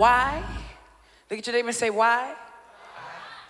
Why? Look at your neighbor and say, why?